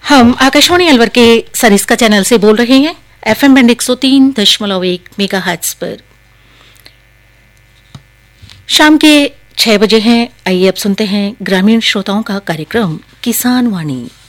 हम आकाशवाणी अलवर के सरिस्का चैनल से बोल रहे हैं एफएम बैंड 103.1 मेगाहर्ट्ज पर। शाम के 6 बजे हैं। आइए अब सुनते हैं ग्रामीण श्रोताओं का कार्यक्रम किसान वाणी।